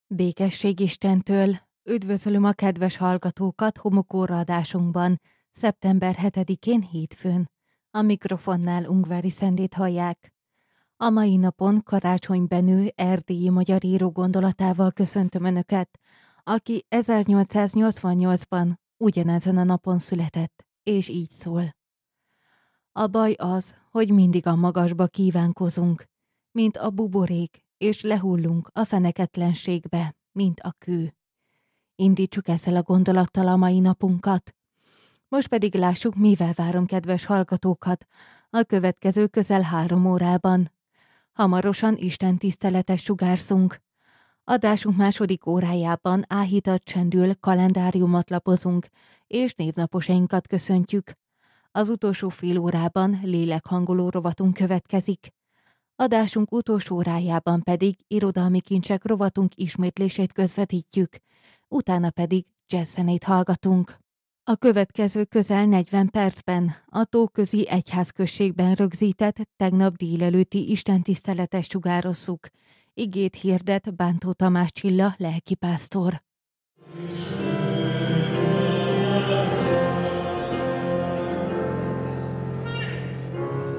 Békesség Istentől! Üdvözlöm a kedves hallgatókat homokóra adásunkban, szeptember 7-én hétfőn. A mikrofonnál Ungvári Szendét hallják. A mai napon Karácsony Benő erdélyi magyar író gondolatával köszöntöm Önöket, aki 1888-ban ugyanezen a napon született, és így szól. A baj az, hogy mindig a magasba kívánkozunk, mint a buborék, és lehullunk a feneketlenségbe, mint a kő. Indítsuk ezzel a gondolattal a mai napunkat. Most pedig lássuk, mivel várom kedves hallgatókat a következő közel 3 órában. Hamarosan Isten tiszteletes sugárzunk. Adásunk második órájában áhítat csendül kalendáriumot lapozunk, és névnaposainkat köszöntjük. Az utolsó fél órában lélekhangoló rovatunk következik. Adásunk utolsó órájában pedig irodalmi kincsek rovatunk ismétlését közvetítjük, utána pedig jazzzenét hallgatunk. A következő közel 40 percben a Tóközi Egyházközségben rögzített tegnap délelőtti istentiszteletet sugározzuk. Igét hirdet Bántó Tamás Csilla lelkipásztor.